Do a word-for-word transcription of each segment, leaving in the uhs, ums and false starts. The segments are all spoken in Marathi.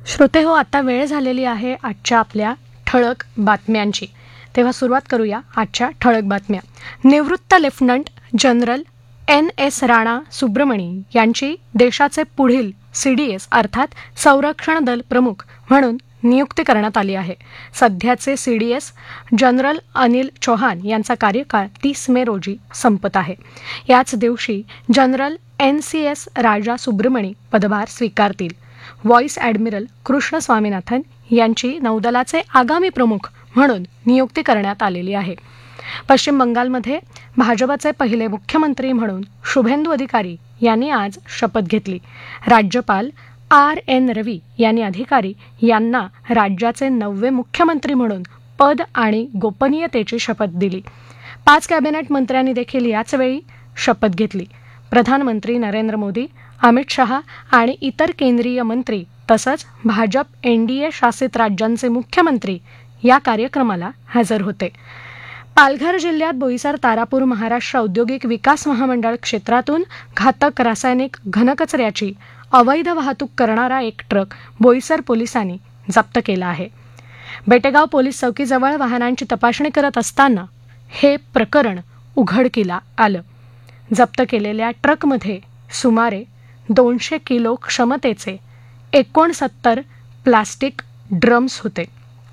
श्रोते हो, आता वेळ झालेली आहे आजच्या आपल्या ठळक बातम्यांची. तेव्हा सुरुवात करूया आजच्या ठळक बातम्या. निवृत्त lieutenant general N S Rana Subramani यांची देशाचे पुढील सी डी एस अर्थात संरक्षण दल प्रमुख म्हणून नियुक्ती करण्यात आली आहे. सध्याचे C D S general Anil Chauhan यांचा कार्यकाळ तीस मे रोजी संपत आहे. याच दिवशी जनरल एन सी एस राजा सुब्रमणी पदभार स्वीकारतील. व्हाईस ॲडमिरल कृष्ण स्वामीनाथन यांची नौदलाचे आगामी प्रमुख म्हणून नियुक्ती करण्यात आलेली आहे. पश्चिम बंगालमध्ये भाजपचे पहिले मुख्यमंत्री म्हणून शुभेंदू अधिकारी यांनी आज शपथ घेतली. राज्यपाल आर एन रवी यांनी अधिकारी यांना राज्याचे नववे मुख्यमंत्री म्हणून पद आणि गोपनीयतेची शपथ दिली. पाच कॅबिनेट मंत्र्यांनी देखील याच वेळी शपथ घेतली. प्रधानमंत्री नरेंद्र मोदी, अमित शहा आणि इतर केंद्रीय मंत्री तसंच भाजप एन डी ए शासित राज्यांचे मुख्यमंत्री या कार्यक्रमाला हजर होते. पालघर जिल्ह्यात बोईसर तारापूर महाराष्ट्र औद्योगिक विकास महामंडळ क्षेत्रातून घातक रासायनिक घनकचऱ्याची अवैध वाहतूक करणारा एक ट्रक बोईसर पोलिसांनी जप्त केला आहे. बेटेगाव पोलीस चौकीजवळ वाहनांची तपासणी करत असताना हे प्रकरण उघडकीला आलं. जप्त केलेल्या ट्रकमध्ये सुमारे दोनशे किलो क्षमतेचे एकोणसत्तर प्लास्टिक ड्रम्स होते.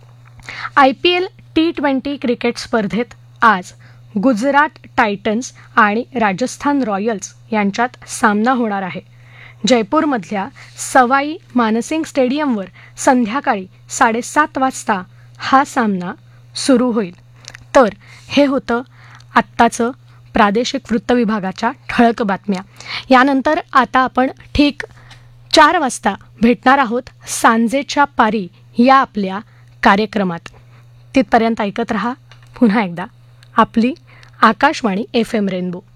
I P L T twenty cricket स्पर्धेत आज गुजरात टायटन्स आणि राजस्थान रॉयल्स यांच्यात सामना होणार आहे. जयपूरमधल्या सवाई मानसिंग स्टेडियमवर संध्याकाळी साडेसात वाजता हा सामना सुरू होईल. तर हे होतं आत्ताचं प्रादेशिक वृत्त विभागाच्या ठळक बातम्या. यानंतर आता आपण ठीक चार वाजता भेटणार आहोत सांजेच्या पारी या आपल्या कार्यक्रमात. तिथपर्यंत ऐकत रहा पुन्हा एकदा आपली आकाशवाणी एफ एम रेनबो.